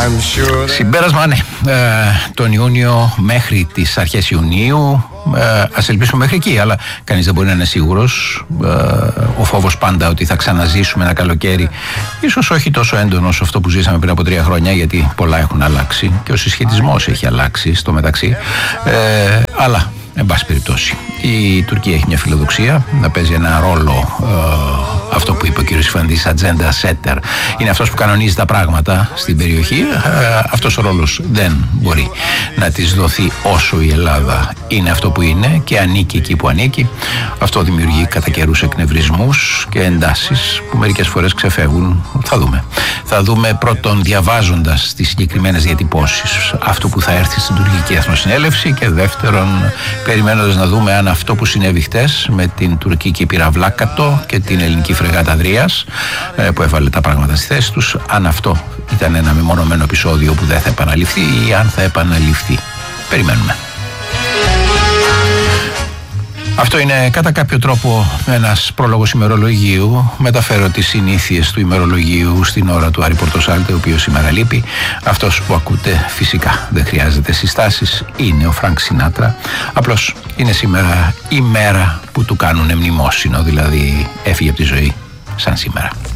Συμπέρασμα, ναι. Τον Ιούνιο μέχρι τις αρχές Ιουνίου, ας ελπίσουμε μέχρι εκεί, αλλά κανείς δεν μπορεί να είναι σίγουρος. Ο φόβος πάντα ότι θα ξαναζήσουμε ένα καλοκαίρι, ίσως όχι τόσο έντονο όσο αυτό που ζήσαμε πριν από 3 χρόνια, γιατί πολλά έχουν αλλάξει και ο συσχετισμός έχει αλλάξει στο μεταξύ. Αλλά εν πάση περιπτώσει, η Τουρκία έχει μια φιλοδοξία να παίζει ένα ρόλο, αυτό που είπε ο κ. Σιφαντής, ατζέντα setter. Είναι αυτός που κανονίζει τα πράγματα στην περιοχή. Αυτός ο ρόλος δεν μπορεί να της δοθεί όσο η Ελλάδα είναι αυτό που είναι και ανήκει εκεί που ανήκει. Αυτό δημιουργεί κατά καιρούς εκνευρισμούς και εντάσεις που μερικές φορές ξεφεύγουν. Θα δούμε πρώτον διαβάζοντας τις συγκεκριμένες διατυπώσεις αυτού που θα έρθει στην τουρκική εθνοσυνέλευση, και δεύτερον περιμένοντας να δούμε αν αυτό που συνέβη χτες με την τουρκική πυραυλά Κάτω και την ελληνική φρεγάτα Δρίας, που έβαλε τα πράγματα στη θέση τους, αν αυτό ήταν ένα μεμονωμένο επεισόδιο που δεν θα επαναληφθεί ή αν θα επαναληφθεί. Περιμένουμε. Αυτό είναι κατά κάποιο τρόπο ένας πρόλογος ημερολογίου. Μεταφέρω τις συνήθειες του ημερολογίου στην ώρα του Άρη Πορτοσάλτε, ο οποίος σήμερα λείπει. Αυτός που ακούτε φυσικά δεν χρειάζεται συστάσεις, είναι ο Φρανκ Σινάτρα. Απλώς είναι σήμερα η μέρα που του κάνουνε μνημόσυνο, δηλαδή έφυγε από τη ζωή σαν σήμερα.